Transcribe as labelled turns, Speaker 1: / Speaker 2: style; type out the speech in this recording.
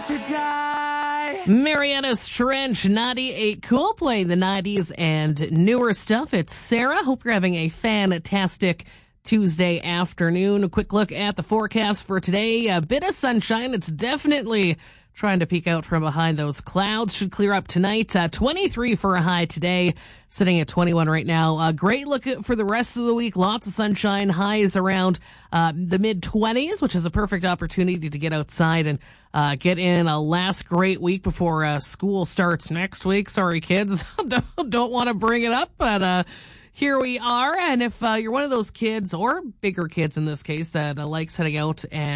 Speaker 1: to die.
Speaker 2: Mariana's Trench, 98 Cool, playing the 90s and newer stuff. It's Sarah. Hope you're having a fantastic Tuesday afternoon. A quick look at the forecast for today. A bit of sunshine. It's definitely trying to peek out from behind those clouds. Should clear up tonight. 23 for a high today, sitting at 21 right now. Great look for the rest of the week. Lots of sunshine. Highs around the mid-20s, which is a perfect opportunity to get outside and get in a last great week before school starts next week. Sorry, kids. Don't want to bring it up, but here we are. And if you're one of those kids, or bigger kids in this case, that likes heading out and